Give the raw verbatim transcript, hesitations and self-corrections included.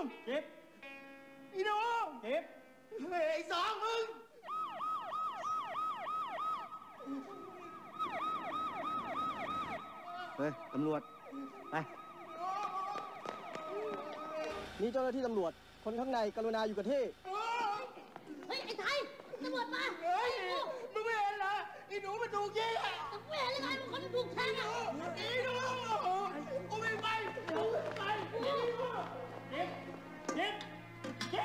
เจ็บอีหนูเจ็บเฮ้ยไอ้สองมึงเฮ้ยตำรวจไปนี่เจ้าหน้าที่ตำรวจคนข้างในกรุณาอยู่กับที่เฮ้ยไอ้ไทยตำรวจมาเฮ้ยมึงไม่เห็นเหรอไอ้หนูมันถูกยิงอ่ะไม่เห็นเลยไงมันคนถูกแทงอ่ะไอ้หนู